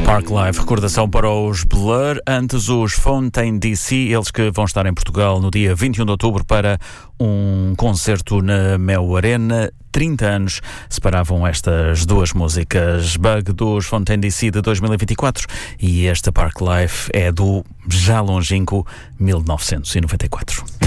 Park Live, recordação para os Blur, antes os Fontaine DC, eles que vão estar em Portugal no dia 21 de outubro para um concerto na Mel Arena. 30 anos separavam estas duas músicas, Bug dos Fontaine DC de 2024 e esta Park Live é do já longínquo 1994.